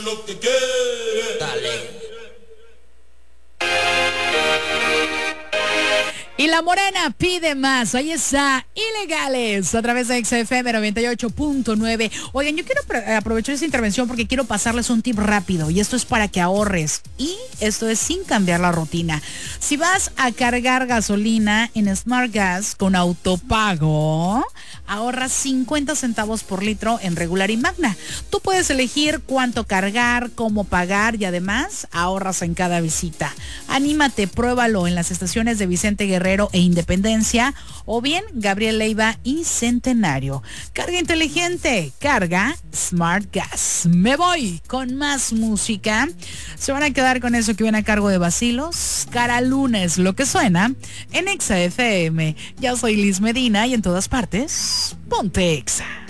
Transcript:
lo que quiere. Dale. Y la Morena pide más. Ahí está, Ilegales, a través de XFM 98.9. Oigan, yo quiero aprovechar esta intervención porque quiero pasarles un tip rápido. Y esto es para que ahorres. Y esto es sin cambiar la rutina. Si vas a cargar gasolina en Smart Gas con autopago, ahorras 50 centavos por litro en regular y magna. Tú puedes elegir cuánto cargar, cómo pagar y además ahorras en cada visita. Anímate, pruébalo en las estaciones de Vicente Guerrero e Independencia o bien Gabriel Leiva y Centenario. Carga inteligente, carga Smart Gas. Me voy con más música. Se van a quedar con eso que viene a cargo de Bacilos. Cara Lunes, lo que suena en Exa FM. Ya soy Liz Medina y en todas partes, ponte Exa.